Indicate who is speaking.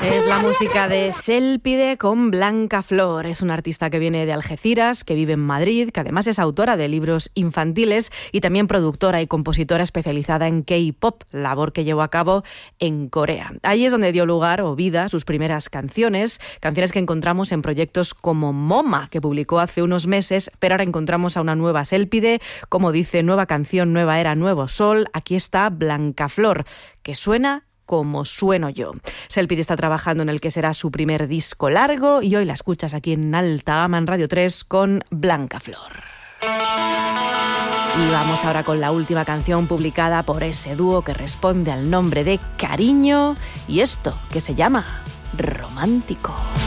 Speaker 1: Es la música de Sélpide con Blanca Flor. Es una artista que viene de Algeciras, que vive en Madrid, que además es autora de libros infantiles y también productora y compositora especializada en K-pop, labor que llevó a cabo en Corea. Ahí es donde dio lugar o vida a sus primeras canciones que encontramos en proyectos como MoMA, que publicó hace unos meses, pero ahora encontramos a una nueva Sélpide, como dice, nueva canción, nueva era, nuevo sol. Aquí está Blanca Flor, que suena como sueno yo. Sélpide está trabajando en el que será su primer disco largo y hoy la escuchas aquí en Alta Gama en Radio 3 con Blanca Flor. Y vamos ahora con la última canción publicada por ese dúo que responde al nombre de Cariño y esto que se llama Romántico.